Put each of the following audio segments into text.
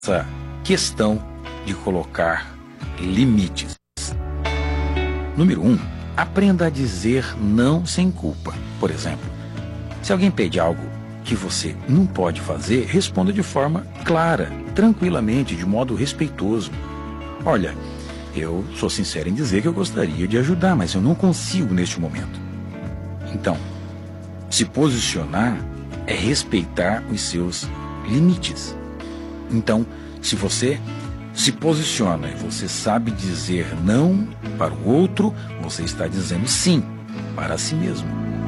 essa questão de colocar limites. Número 1, aprenda a dizer não sem culpa. Por exemplo, se alguém pede algo que você não pode fazer, responda de forma clara, tranquilamente, de modo respeitoso. Olha, eu sou sincero em dizer que eu gostaria de ajudar, mas eu não consigo neste momento. Então, se posicionar é respeitar os seus limites. Então, se você se posiciona e você sabe dizer não para o outro, você está dizendo sim para si mesmo.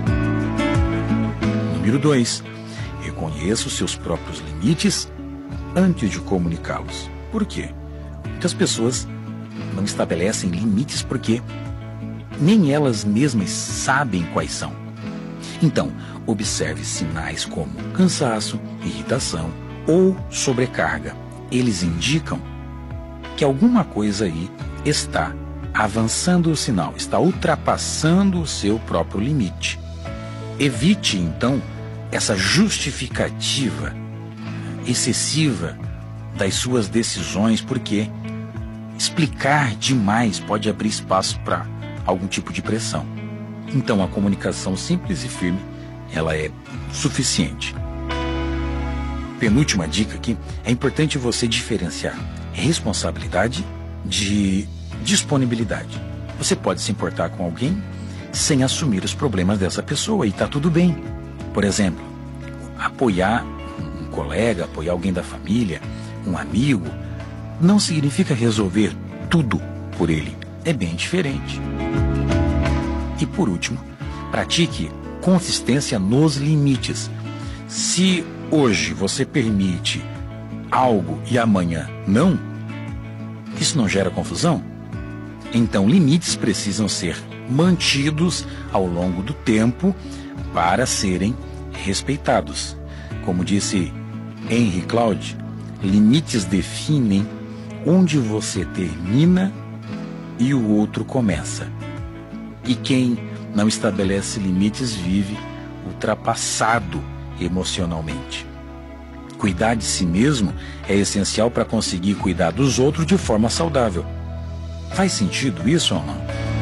Número 2, reconheça os seus próprios limites antes de comunicá-los. Por quê? Muitas pessoas não estabelecem limites porque nem elas mesmas sabem quais são. Então, observe sinais como cansaço, irritação ou sobrecarga. Eles indicam que alguma coisa aí está avançando o sinal, está ultrapassando o seu próprio limite. Evite, então, essa justificativa excessiva das suas decisões, porque explicar demais pode abrir espaço para algum tipo de pressão. Então, a comunicação simples e firme, ela é suficiente. Penúltima dica aqui, é importante você diferenciar responsabilidade de disponibilidade. Você pode se importar com alguém sem assumir os problemas dessa pessoa e está tudo bem. Por exemplo, apoiar um colega, apoiar alguém da família, um amigo, não significa resolver tudo por ele. É bem diferente. E por último, pratique consistência nos limites. Se hoje você permite algo e amanhã não, isso não gera confusão? Então, limites precisam ser mantidos ao longo do tempo para serem respeitados. Como disse Henry Cloud, limites definem onde você termina e o outro começa. E quem não estabelece limites vive ultrapassado emocionalmente. Cuidar de si mesmo é essencial para conseguir cuidar dos outros de forma saudável. Faz sentido isso ou não?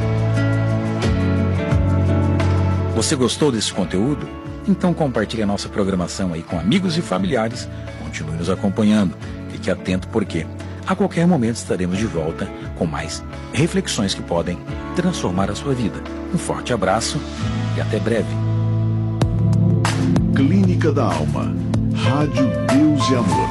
Você gostou desse conteúdo? Então compartilhe a nossa programação aí com amigos e familiares. Continue nos acompanhando. Fique atento porque a qualquer momento estaremos de volta com mais reflexões que podem transformar a sua vida. Um forte abraço e até breve. Clínica da Alma. Rádio Deus e Amor.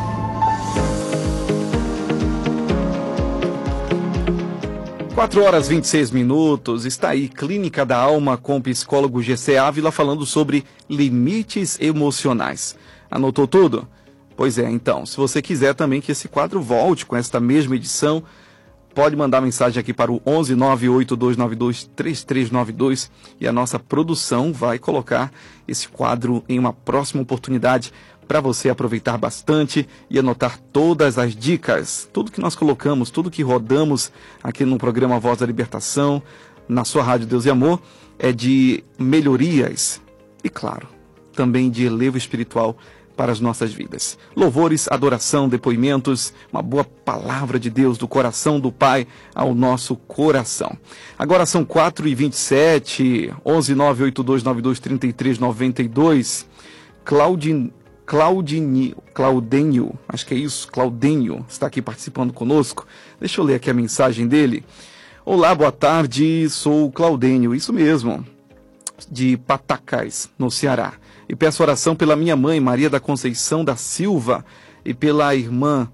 Quatro horas e 26 minutos. Está aí Clínica da Alma com o psicólogo GC Ávila falando sobre limites emocionais. Anotou tudo? Pois é, então, se você quiser também que esse quadro volte com esta mesma edição, pode mandar mensagem aqui para o 11982923392 e a nossa produção vai colocar esse quadro em uma próxima oportunidade para você aproveitar bastante e anotar todas as dicas, tudo que nós colocamos, tudo que rodamos aqui no programa Voz da Libertação, na sua Rádio Deus e Amor, é de melhorias e, claro, também de relevo espiritual para as nossas vidas. Louvores, adoração, depoimentos, uma boa palavra de Deus do coração do Pai ao nosso coração. Agora são 4h27, 11982923392. Claudênio, acho que é isso, Claudênio, está aqui participando conosco. Deixa eu ler aqui a mensagem dele. Olá, boa tarde, sou o Claudênio, isso mesmo, de Patacás, no Ceará. E peço oração pela minha mãe, Maria da Conceição da Silva, e pela irmã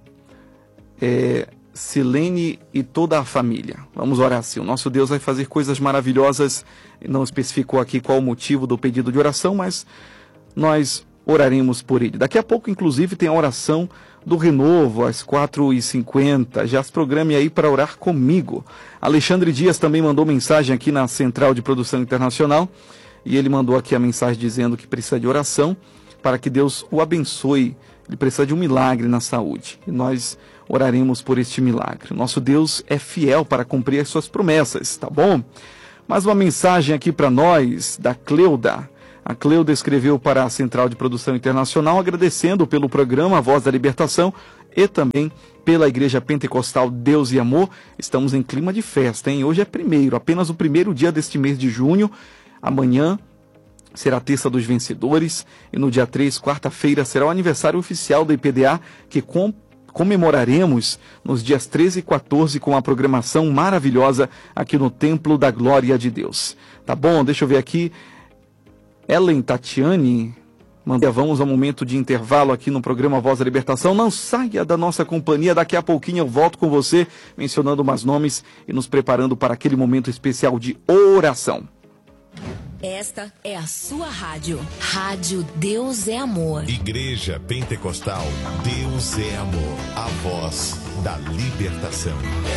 Silene e toda a família. Vamos orar assim. O nosso Deus vai fazer coisas maravilhosas. Não especificou aqui qual o motivo do pedido de oração, mas nós oraremos por ele. Daqui a pouco, inclusive, tem a oração do Renovo, às 4h50. Já se programe aí para orar comigo. Alexandre Dias também mandou mensagem aqui na Central de Produção Internacional. E ele mandou aqui a mensagem dizendo que precisa de oração para que Deus o abençoe. Ele precisa de um milagre na saúde. E nós oraremos por este milagre. Nosso Deus é fiel para cumprir as suas promessas, tá bom? Mais uma mensagem aqui para nós, da Cleuda. A Cleuda escreveu para a Central de Produção Internacional agradecendo pelo programa A Voz da Libertação e também pela Igreja Pentecostal Deus e Amor. Estamos em clima de festa, hein? Hoje é apenas o primeiro dia deste mês de junho. Amanhã será a Terça dos Vencedores e no dia 3, quarta-feira, será o aniversário oficial da IPDA, que comemoraremos nos dias 13 e 14 com a programação maravilhosa aqui no Templo da Glória de Deus. Tá bom? Deixa eu ver aqui. Ellen Tatiane, vamos ao momento de intervalo aqui no programa Voz da Libertação. Não saia da nossa companhia, daqui a pouquinho eu volto com você, mencionando mais nomes e nos preparando para aquele momento especial de oração. Esta é a sua rádio. Rádio Deus é Amor. Igreja Pentecostal Deus é Amor. A voz da libertação.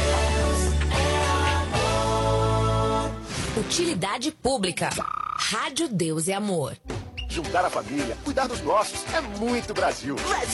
Utilidade pública. Rádio Deus é Amor. Juntar a família, cuidar dos nossos, é muito Brasil.